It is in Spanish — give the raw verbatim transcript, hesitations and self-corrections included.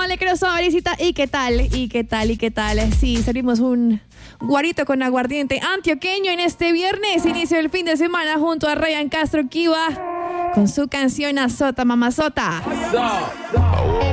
le quiero saber, Isita, ¿y qué tal? ¿Y qué tal? ¿Y qué tal? Sí, salimos un guarito con aguardiente antioqueño en este viernes, inicio del fin de semana junto a Ryan Castro Kiva con su canción Azota Mamazota.